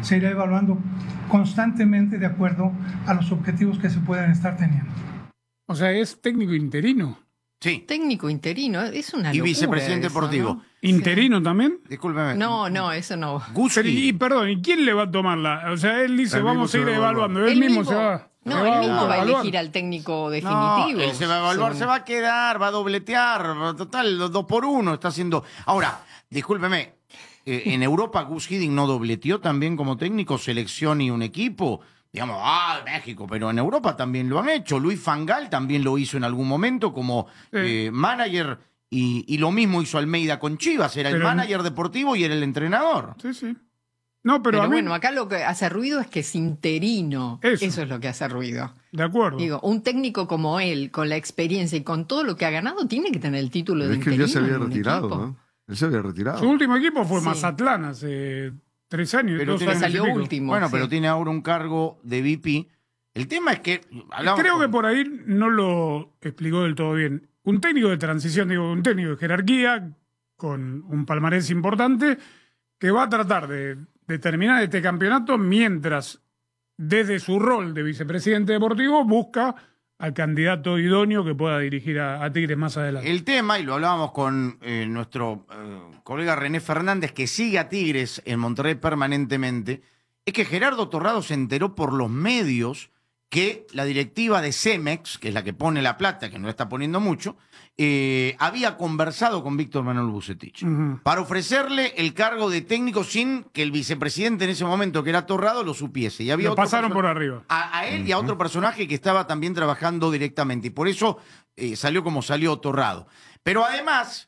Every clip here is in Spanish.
se irá evaluando constantemente de acuerdo a los objetivos que se puedan estar teniendo. O sea, es técnico interino. Sí. Técnico interino, es una locura. Y vicepresidente eso, deportivo. ¿no? ¿Interino también? Discúlpeme. No, eso no. Guski. Perdón, ¿y quién le va a tomar la...? O sea, él dice, Él vamos a mismo ir se va a evaluando. Él Él mismo mismo- se va... No, se él mismo va a evaluar. elegir al técnico No, definitivo. él se va a evaluar, según- se va a quedar, va a dobletear. Total, 2-1 está haciendo. Ahora, discúlpeme, en Europa Gus Hiddink no dobleteó también como técnico, selección y un equipo. Digamos, México, pero en Europa también lo han hecho. Luis Van Gaal también lo hizo en algún momento como manager y lo mismo hizo Almeida con Chivas. Era el Pero- manager deportivo y era el entrenador. Sí, sí. No, pero Pero a mí... bueno, acá lo que hace ruido es que es interino. Eso. Es lo que hace ruido. De acuerdo. Digo, un técnico como él, con la experiencia y con todo lo que ha ganado, tiene que tener el título de Es que interino. él ya se había en un retirado, equipo. ¿no? Él se había retirado. Su último equipo fue Sí. Mazatlán hace 3 años. Pero 2 tiene- años y salió pico. último. Bueno, sí. pero tiene ahora un cargo de VP. El tema es que... Creo que por ahí no lo explicó del todo bien. Un técnico de transición, digo, un técnico de jerarquía, con un palmarés importante, que va a tratar de terminar este campeonato mientras, desde su rol de vicepresidente deportivo, busca al candidato idóneo que pueda dirigir a Tigres más adelante. El tema, y lo hablábamos con nuestro colega René Fernández, que sigue a Tigres en Monterrey permanentemente, es que Gerardo Torrado se enteró por los medios que la directiva de Cemex, que es la que pone la plata, que no está poniendo mucho, había conversado con Víctor Manuel Vucetich para ofrecerle el cargo de técnico sin que el vicepresidente en ese momento, que era Torrado, lo supiese. Y había Lo otro pasaron perso- por arriba. a él y a otro personaje que estaba también trabajando directamente. Y por eso salió como salió Torrado. Pero además,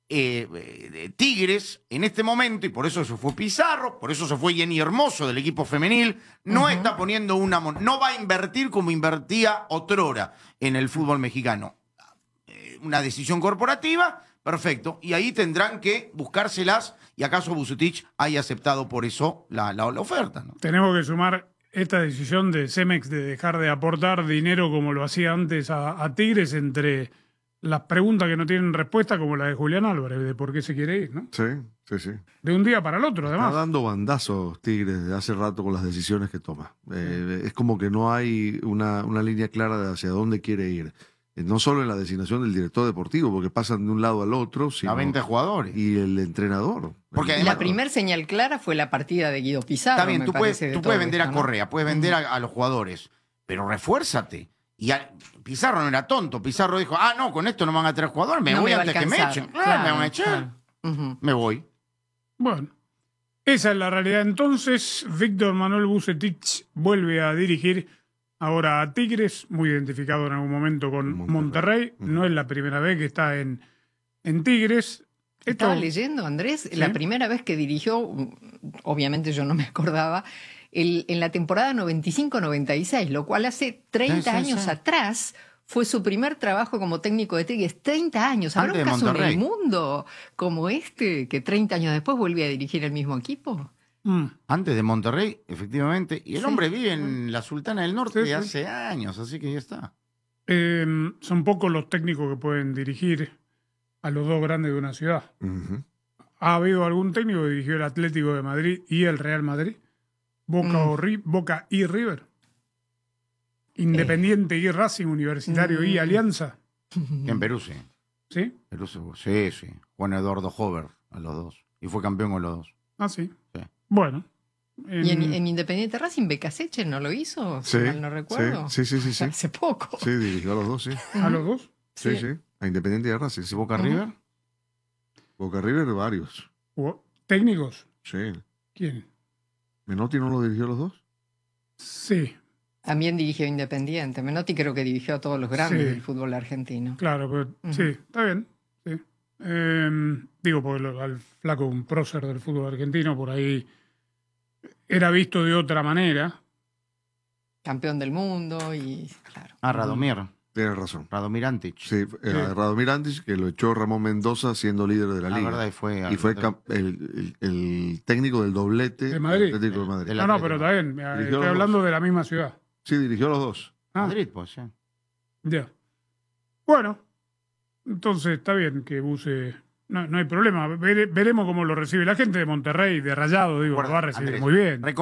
Tigres, en este momento, y por eso se fue Pizarro, por eso se fue Jenny Hermoso del equipo femenil, no está poniendo no va a invertir como invertía otrora en el fútbol mexicano. Una decisión corporativa, perfecto. Y ahí tendrán que buscárselas y acaso Vucetich haya aceptado por eso la oferta, ¿no? Tenemos que sumar esta decisión de Cemex de dejar de aportar dinero como lo hacía antes a Tigres entre las preguntas que no tienen respuesta, como la de Julián Álvarez, de por qué se quiere ir, ¿no? Sí, sí, sí. De un día para el otro, Está además. dando bandazos Tigres desde hace rato con las decisiones que toma. Es como que no hay una línea clara de hacia dónde quiere ir. No solo en la designación del director deportivo, porque pasan de un lado al otro, sino, A 20 jugadores. y el entrenador. Porque La además- primer señal clara fue la partida de Guido Pizarro. Está bien, me tú puedes parece, de todo vender a esto, ¿no? Correa, puedes vender a los jugadores, pero refuérzate. Y Pizarro no era tonto. Pizarro dijo, no, con esto no van a traer jugadores, me No voy me va a antes que me alcanzar. echen. Claro, me van a echar. claro. Ujú. Me voy. Bueno, esa es la realidad. Entonces, Víctor Manuel Vucetich vuelve a dirigir ahora a Tigres, muy identificado en algún momento con Monterrey. No es la primera vez que está en Tigres. Estaba leyendo, Andrés, ¿Sí? la primera vez que dirigió, obviamente yo no me acordaba, en la temporada 95-96, lo cual hace 30 Sí, sí, años sí. atrás fue su primer trabajo como técnico de Tigres. 30 años. ¿Habrá Antes un de caso en Monterrey. el mundo como este, que 30 años después vuelve a dirigir el mismo equipo? Antes de Monterrey, efectivamente. Y el Sí. hombre vive en la Sultana del Norte Sí, sí. hace años, así que ya está. Son pocos los técnicos que pueden dirigir a los dos grandes de una ciudad. Ujú. ¿Ha habido algún técnico que dirigió el Atlético de Madrid y el Real Madrid? Boca y River. Independiente y Racing, Universitario y Alianza. En Perú sí. ¿Sí? Perú sí, sí. Juan Eduardo Hover a los dos. Y fue campeón con los dos. Ah, sí. Sí. Bueno. ¿Y en Independiente Racing Becaseche no lo hizo? Si Sí, mal no recuerdo. sí, sí, sí, sí. Hace poco. Sí, dirigió a los dos, sí. ¿A los dos? Sí, sí. A Independiente y a Racing. ¿Y Boca River? Boca River, varios. ¿Técnicos? Sí. ¿Quién? ¿Menotti no lo dirigió a los dos? Sí, También dirigió Independiente. Menotti creo que dirigió a todos los grandes Sí. del fútbol argentino. claro, pero sí, está bien. Sí. Digo, porque al flaco, un prócer del fútbol argentino, por ahí era visto de otra manera. Campeón del mundo y claro. Radomir. Tienes razón. Radomir Antich. Sí, Radomir Antic, que lo echó Ramón Mendoza siendo líder de la La liga. verdad, y fue... el técnico del doblete ¿De Madrid? del Atlético de Madrid. El No, no, Atlético. pero está bien. Dirigió Estoy los hablando de la misma ciudad. Sí, dirigió a los dos. Ah, Madrid, pues, sí. ya. Bueno, entonces está bien que Buse... No hay problema. Veremos cómo lo recibe la gente de Monterrey, de Rayado, digo, lo va a recibir Andrés, muy bien.